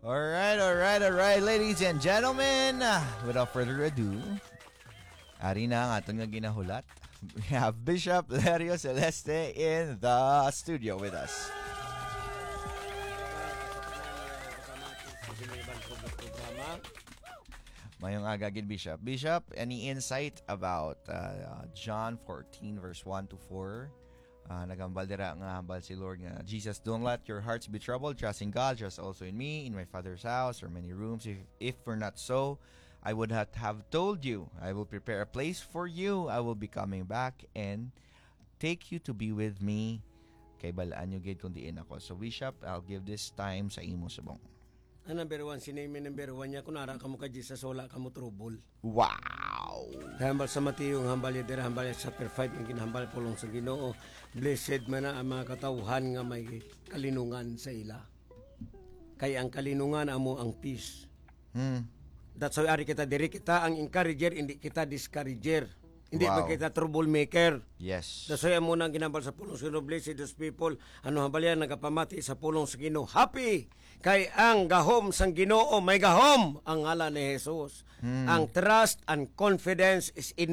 All right, ladies and gentlemen. Without further ado, ari na ang atong nga ginahulat. We have Bishop Lerio Celeste in the studio with us. Mayong agagin, Bishop. Bishop, any insight about John 14 verse 1 to 4? Nagambal dira nga hambal si Lord nga, Jesus, don't let your hearts be troubled. Trust in God, trust also in me. In my Father's house are many rooms. If were not so, I would have told you. I will prepare a place for you. I will be coming back and take you to be with me. Kay balaan nyo gid kung diin ako. So Bishop, I'll give this time sa imo subong. Ang number one, sinimi number one niya, kung nara ka mo ka Jesus, wala ka mo trouble. Wow! Hambal sa Mateo, hambal ya dira, hambal ya chapter 5, yung ginahambal pulong sa Ginoo. Blessed man na ang mga katawhan nga may kalinungan sa ila. Kaya ang kalinungan amo ang peace. That's why ari kita diri, kita ang encourager, hindi kita discourager. Hindi Wow. ba kita troublemaker. Yes. That's why amo nang ginambal sa pulong sa Ginoo. Blessed those people, ano hambal yan, nagapamati sa pulong sa Ginoo. Happy! Kay ang gahom sang Ginoo, may gahom ang ngalan ni Jesus. Ang trust and confidence is in